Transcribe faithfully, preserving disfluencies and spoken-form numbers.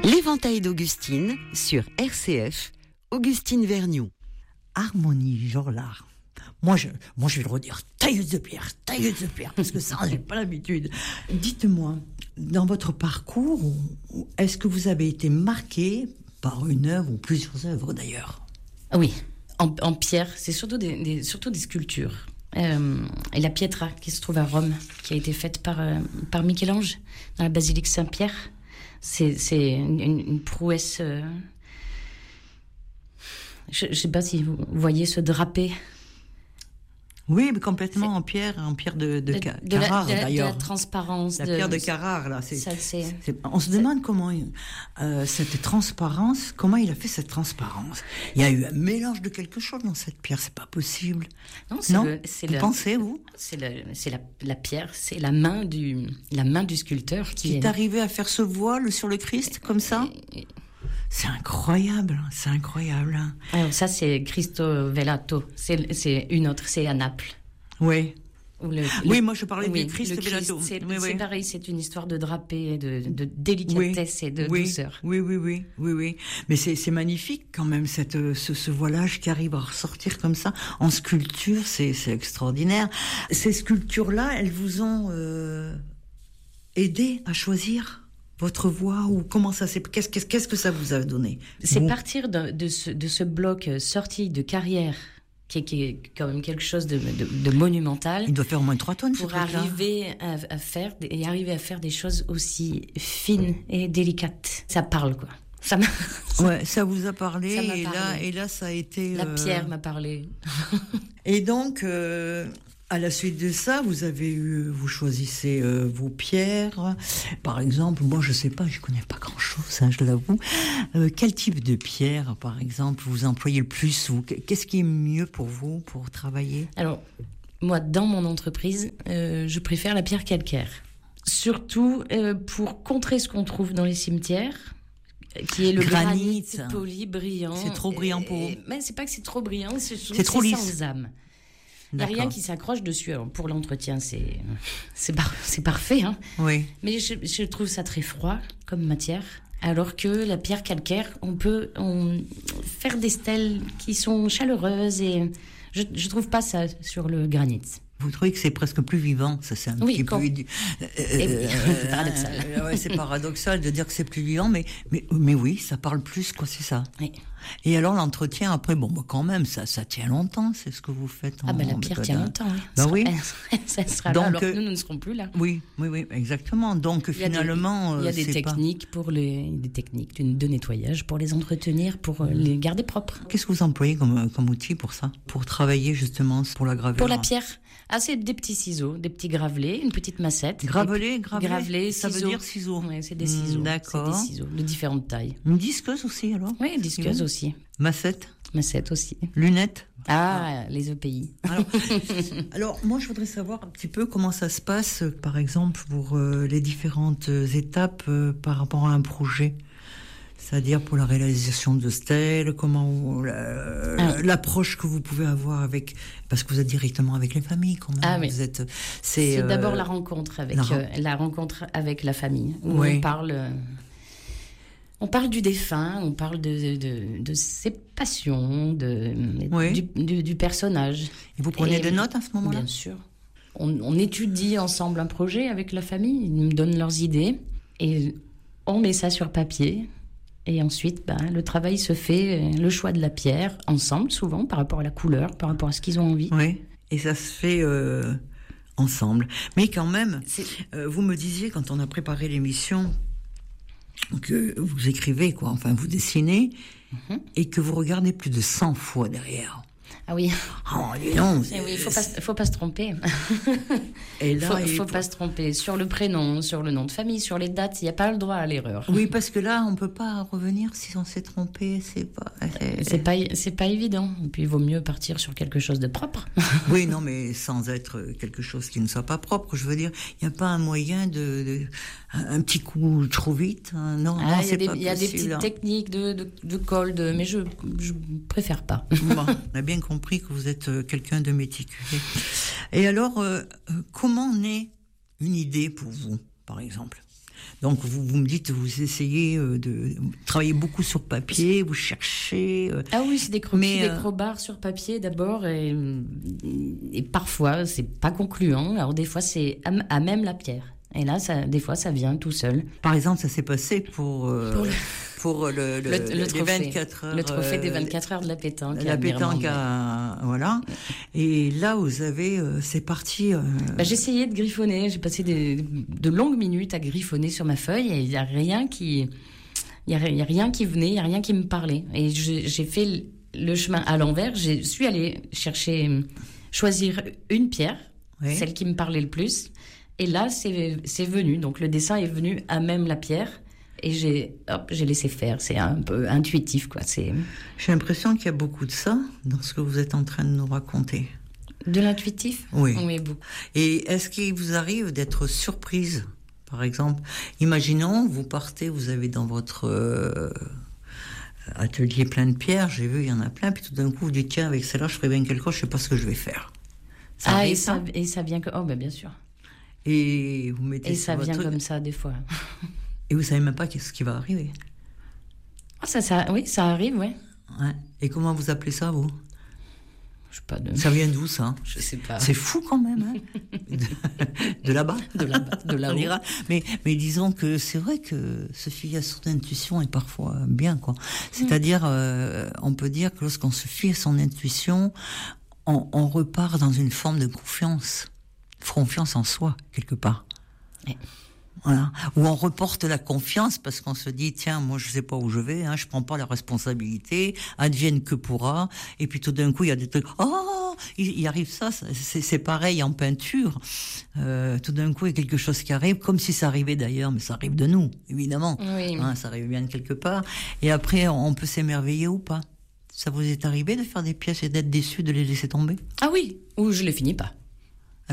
L'éventail d'Augustine sur R C F, Augustine Vergniaud. Harmonie Jorlard. Moi je, moi, je vais le redire, tailleuse de pierre, tailleuse de pierre, parce que ça, j'ai pas l'habitude. Dites-moi, dans votre parcours, est-ce que vous avez été marqué par une œuvre ou plusieurs œuvres d'ailleurs ? Oui, en, en pierre, c'est surtout des, des, surtout des sculptures. Euh, et la Pietra, qui se trouve à Rome, qui a été faite par, euh, par Michel-Ange, dans la basilique Saint-Pierre. C'est, c'est une, une prouesse... Euh... Je ne sais pas si vous voyez ce drapé. Oui, mais complètement c'est... en pierre, en pierre de, de, de, ca... de Carrare, la, de, d'ailleurs. De la transparence. La de... pierre de Carrare, là. C'est, ça, c'est... c'est... On se demande comment, euh, cette transparence, comment il a fait cette transparence. Il y a eu un mélange de quelque chose dans cette pierre, c'est pas possible. Non, c'est non le, c'est vous le, pensez, vous C'est, le, c'est la, la pierre, c'est la main du, la main du sculpteur qui, qui est est arrivé à faire ce voile sur le Christ, comme ça. Et... C'est incroyable, c'est incroyable. Alors ça, c'est Cristo Velato. C'est, c'est une autre, c'est à Naples. Oui. Le, le, oui, moi je parlais oui, du Christ Velato. C'est, oui, c'est oui. pareil, c'est une histoire de drapé, de, de délicatesse oui, et de oui, douceur. Oui, oui, oui, oui, oui. Mais c'est, c'est magnifique quand même, cette, ce, ce voilage qui arrive à ressortir comme ça en sculpture, c'est, c'est extraordinaire. Ces sculptures-là, elles vous ont euh, aidé à choisir votre voix, ou comment ça s'est, qu'est-ce, qu'est-ce, qu'est-ce que ça vous a donné? C'est vous... partir de, de, ce, de ce bloc sorti de carrière, qui est, qui est quand même quelque chose de, de, de monumental. Il doit faire au moins trois tonnes, pour arriver à, à faire et arriver à faire des choses aussi fines et délicates. Ça parle, quoi. Ça m'a... Ouais, ça vous a parlé, ça m'a et parlé. là, et là, ça a été. La euh... pierre m'a parlé. Et donc, euh, à la suite de ça, vous avez eu, vous choisissez euh, vos pierres. Par exemple, moi, je sais pas, je connais pas grand-chose, hein, je l'avoue. Euh, quel type de pierre, par exemple, vous employez le plus, ou qu'est-ce qui est mieux pour vous pour travailler? Alors, moi, dans mon entreprise, euh, je préfère la pierre calcaire, surtout euh, pour contrer ce qu'on trouve dans les cimetières, qui est le granit, granit poli, brillant. C'est trop brillant pour vous? Mais c'est pas que c'est trop brillant, c'est, c'est trop c'est lisse. Sans âme. Il n'y a rien qui s'accroche dessus. Alors, pour l'entretien, c'est, c'est, par, c'est parfait. Hein. Oui. Mais je, je trouve ça très froid comme matière. Alors que la pierre calcaire, on peut on, faire des stèles qui sont chaleureuses. Et je ne trouve pas ça sur le granit. Vous trouvez que c'est presque plus vivant, ça c'est un oui, petit quand... peu... Euh, euh, c'est paradoxal. Euh, ouais, c'est paradoxal de dire que c'est plus vivant, mais, mais, mais oui, ça parle plus, quoi, c'est ça. Oui. Et alors l'entretien, après, bon, bah, quand même, ça, ça tient longtemps, c'est ce que vous faites. En, ah ben la pierre tient longtemps, oui. Ben oui. Ça sera Donc, là, alors euh, que nous, nous ne serons plus là. Oui, oui, oui, exactement. Donc il finalement... Des, il y a des c'est techniques, pas... pour les, des techniques de nettoyage pour les entretenir, pour mmh. les garder propres. Qu'est-ce que vous employez comme, comme outil pour ça? Pour travailler justement pour la gravure? Pour la pierre. Ah, c'est des petits ciseaux, des petits gravelets, une petite massette. Gravelets, gravelets, gravelets, ça ciseaux. veut dire ciseaux. Oui, c'est des ciseaux. D'accord. C'est des ciseaux de différentes tailles. Une disqueuse aussi, alors? Oui, disqueuse mmh. aussi. Massette? Massette aussi. Lunettes? Ah, ah, les E P I. Alors, alors, moi, je voudrais savoir un petit peu comment ça se passe, par exemple, pour euh, les différentes étapes euh, par rapport à un projet. C'est-à-dire pour la réalisation de stèles, comment la, ah. l'approche que vous pouvez avoir avec, parce que vous êtes directement avec les familles, quand même. Ah oui. Vous êtes, c'est c'est euh, d'abord la rencontre avec la, euh, la rencontre avec la famille, où oui. on parle, euh, on parle du défunt, on parle de de, de ses passions, de oui. du, du, du personnage. Et vous prenez Et, des notes à ce moment-là? Bien sûr. On, on étudie ensemble un projet avec la famille. Ils nous donnent leurs idées et on met ça sur papier. Et ensuite, ben, le travail se fait, le choix de la pierre, ensemble, souvent, par rapport à la couleur, par rapport à ce qu'ils ont envie. Oui, et ça se fait euh, ensemble. Mais quand même, euh, vous me disiez, quand on a préparé l'émission, que vous écrivez, quoi, enfin, vous dessinez, mm-hmm. et que vous regardez plus de cent fois derrière. Ah oui. Oh, dis donc. Eh oui, il faut pas, faut pas se tromper. Et là, faut, il faut faut pas se tromper sur le prénom, sur le nom de famille, sur les dates. Il n'y a pas le droit à l'erreur. Oui, parce que là, on peut pas revenir si on s'est trompé. C'est pas. C'est, c'est pas, c'est pas évident. Et puis, il vaut mieux partir sur quelque chose de propre. Oui, non, mais sans être quelque chose qui ne soit pas propre. Je veux dire, il n'y a pas un moyen de, de un petit coup trop vite. Hein. Non, ah, non, c'est des, pas possible. Il y a des petites hein. techniques de, de, de colle, de, mais je, je préfère pas. Bon, on a bien compris que vous êtes quelqu'un de méticuleux. Et alors, euh, comment naît une idée pour vous, par exemple? Donc vous, vous me dites, vous essayez euh, de travailler beaucoup sur papier, vous cherchez. Euh, ah oui, c'est des croquis, mais, des euh, crobards sur papier d'abord, et, et parfois c'est pas concluant. Alors des fois c'est à, à même la pierre. Et là, ça, des fois, ça vient tout seul. Par exemple, ça s'est passé pour, euh, pour, le, pour le, le, le, le trophée, vingt-quatre heures. Le trophée des vingt-quatre heures de la pétanque. La pétanque, à, voilà. Et là, vous avez, euh, c'est parti. Euh... Bah, j'ai essayé de griffonner. J'ai passé des, de longues minutes à griffonner sur ma feuille et il n'y a rien qui, il y a, y a rien qui venait, il n'y a rien qui me parlait. Et je, j'ai fait le chemin à l'envers. Je suis allée chercher, choisir une pierre, oui. Celle qui me parlait le plus. Et là, c'est, c'est venu. Donc, le dessin est venu à même la pierre. Et j'ai, hop, j'ai laissé faire. C'est un peu intuitif, quoi. C'est... J'ai l'impression qu'il y a beaucoup de ça dans ce que vous êtes en train de nous raconter. De l'intuitif ? Oui. Oui, beaucoup. Et est-ce qu'il vous arrive d'être surprise ? Par exemple, imaginons, vous partez, vous avez dans votre euh, atelier plein de pierres, j'ai vu, il y en a plein, puis tout d'un coup, vous dites, tiens, avec celle-là, je ferai bien quelque chose, je ne sais pas ce que je vais faire. Ça ah, arrive, et, ça, ça, et ça vient que... Oh, ben bien sûr. Et vous mettez et ça vient votre... comme ça des fois. Et vous savez même pas qu'est-ce qui va arriver. Ah, ça, ça, oui, ça arrive, ouais. ouais. Et comment vous appelez ça, vous ? Je sais pas. De... Ça vient d'où, ça ? Je sais pas. C'est fou quand même, hein. de, de là-bas. De là-bas, de là-haut. mais, mais disons que c'est vrai que se fier à son intuition est parfois bien, quoi. C'est-à-dire, euh, on peut dire que lorsqu'on se fie à son intuition, on, on repart dans une forme de confiance. Confiance en soi, quelque part. Ouais. Voilà. Où on reporte la confiance parce qu'on se dit, tiens, moi je sais pas où je vais, hein, je prends pas la responsabilité, advienne que pourra. Et puis tout d'un coup, il y a des trucs, oh, il, il arrive ça, c'est, c'est pareil en peinture. Euh, tout d'un coup, il y a quelque chose qui arrive, comme si ça arrivait d'ailleurs, mais ça arrive de nous, évidemment. Oui. Hein, ça arrive bien de quelque part. Et après, on peut s'émerveiller ou pas. Ça vous est arrivé de faire des pièces et d'être déçu de les laisser tomber ? Ah oui, ou je les finis pas.